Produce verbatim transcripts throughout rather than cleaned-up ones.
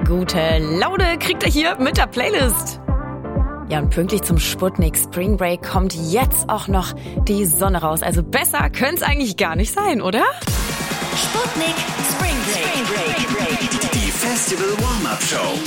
Gute Laune kriegt ihr hier mit der Playlist. Ja, und pünktlich zum Sputnik Spring Break kommt jetzt auch noch die Sonne raus. Also besser könnte es eigentlich gar nicht sein, oder? Sputnik Spring Break. Spring Break. Die Festival Warm-Up Show.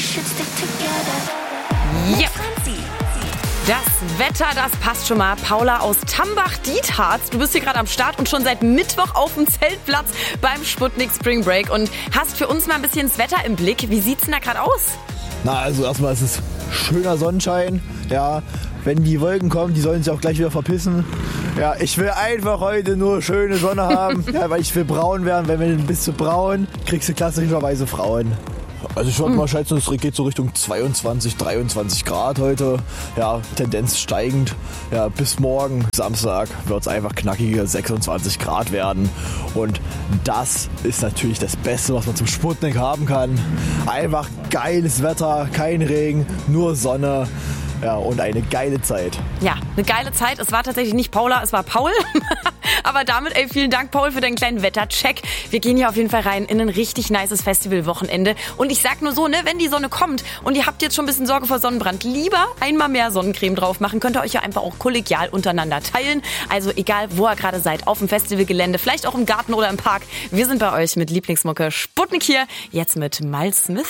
Ja. Das Wetter, das passt schon mal. Paula aus Tambach-Dietharz, du bist hier gerade am Start und schon seit Mittwoch auf dem Zeltplatz beim Sputnik Spring Break und hast für uns mal ein bisschen das Wetter im Blick. Wie sieht's denn da gerade aus? Na, also erstmal ist es schöner Sonnenschein. Ja, wenn die Wolken kommen, die sollen sich auch gleich wieder verpissen. Ja, ich will einfach heute nur schöne Sonne haben, ja, weil ich will braun werden. Wenn du bist du braun, kriegst du klassischerweise Frauen. Also ich würde mal schätzen, es geht so Richtung zweiundzwanzig, dreiundzwanzig Grad heute. Ja, Tendenz steigend. Ja, bis morgen, Samstag, wird es einfach knackige sechsundzwanzig Grad werden. Und das ist natürlich das Beste, was man zum Sputnik haben kann. Einfach geiles Wetter, kein Regen, nur Sonne. Ja, und eine geile Zeit. Ja, eine geile Zeit. Es war tatsächlich nicht Paula, es war Paul. Aber damit, ey, vielen Dank, Paul, für deinen kleinen Wettercheck. Wir gehen hier auf jeden Fall rein in ein richtig nices Festivalwochenende. Und ich sag nur so, ne, wenn die Sonne kommt und ihr habt jetzt schon ein bisschen Sorge vor Sonnenbrand, lieber einmal mehr Sonnencreme drauf machen. Könnt ihr euch ja einfach auch kollegial untereinander teilen. Also egal, wo ihr gerade seid, auf dem Festivalgelände, vielleicht auch im Garten oder im Park. Wir sind bei euch mit Lieblingsmucke Sputnik hier. Jetzt mit Miles Smith.